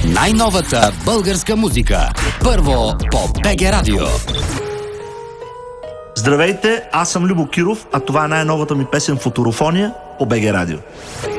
Най-новата българска музика. Първо по БГ Радио. Здравейте, аз съм Любо Киров, а това е най-новата ми песен "Футурофония" по БГ Радио.